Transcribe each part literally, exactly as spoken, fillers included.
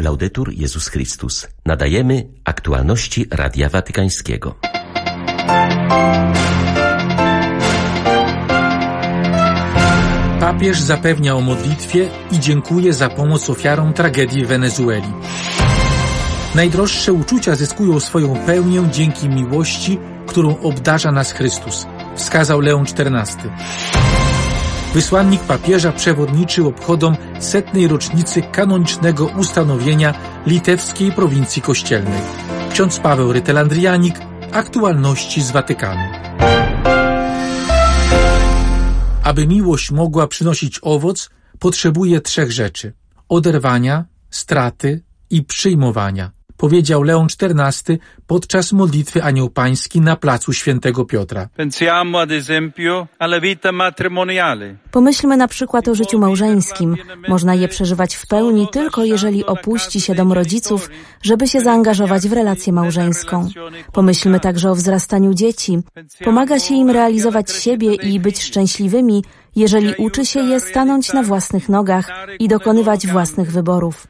Laudetur Jezus Chrystus. Nadajemy aktualności Radia Watykańskiego. Papież zapewnia o modlitwie i dziękuje za pomoc ofiarom tragedii w Wenezueli. Najdroższe uczucia zyskują swoją pełnię dzięki miłości, którą obdarza nas Chrystus, wskazał Leon czternasty. Wysłannik papieża przewodniczył obchodom setnej rocznicy kanonicznego ustanowienia litewskiej prowincji kościelnej. Ksiądz Paweł Rytel-Andrianik, aktualności z Watykanu. Aby miłość mogła przynosić owoc, potrzebuje trzech rzeczy: oderwania, straty i przyjmowania, powiedział Leon czternasty podczas modlitwy Anioł Pański na placu Świętego Piotra. Pensiamo ad esempio alla vita matrimoniale. Pomyślmy na przykład o życiu małżeńskim. Można je przeżywać w pełni tylko jeżeli opuści się dom rodziców, żeby się zaangażować w relację małżeńską. Pomyślmy także o wzrastaniu dzieci. Pomaga się im realizować siebie i być szczęśliwymi, jeżeli uczy się je stanąć na własnych nogach i dokonywać własnych wyborów.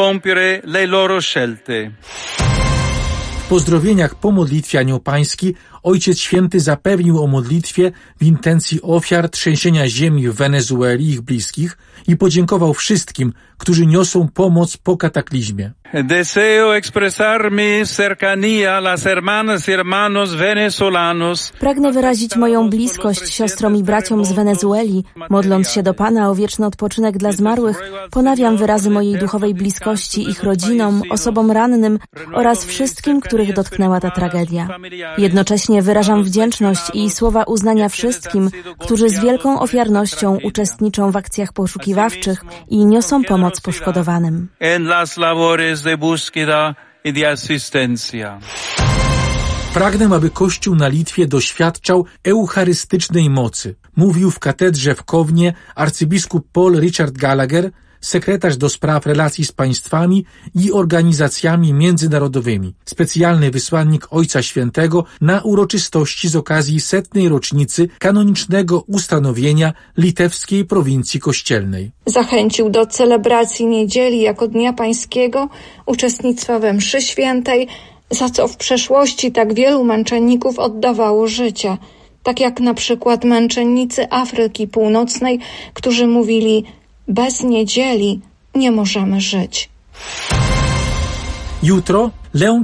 W pozdrowieniach po modlitwie Anioł Pański Ojciec Święty zapewnił o modlitwie w intencji ofiar trzęsienia ziemi w Wenezueli i ich bliskich i podziękował wszystkim, którzy niosą pomoc po kataklizmie. Deseo expresar mi cercanía a las hermanas y hermanos venezolanos. Pragnę wyrazić moją bliskość siostrom i braciom z Wenezueli. Modląc się do Pana o wieczny odpoczynek dla zmarłych, ponawiam wyrazy mojej duchowej bliskości ich rodzinom, osobom rannym oraz wszystkim, których dotknęła ta tragedia. Jednocześnie wyrażam wdzięczność i słowa uznania wszystkim, którzy z wielką ofiarnością uczestniczą w akcjach poszukiwawczych i niosą pomoc poszkodowanym. de búsqueda y de asistencia. Pragnę, aby Kościół na Litwie doświadczał eucharystycznej mocy, mówił w katedrze w Kownie arcybiskup Paul Richard Gallagher, sekretarz do spraw relacji z państwami i organizacjami międzynarodowymi, specjalny wysłannik Ojca Świętego na uroczystości z okazji setnej rocznicy kanonicznego ustanowienia litewskiej prowincji kościelnej. Zachęcił do celebracji niedzieli jako Dnia Pańskiego, uczestnictwa we mszy świętej, za co w przeszłości tak wielu męczenników oddawało życie, tak jak na przykład męczennicy Afryki Północnej, którzy mówili: bez niedzieli nie możemy żyć. Jutro Leon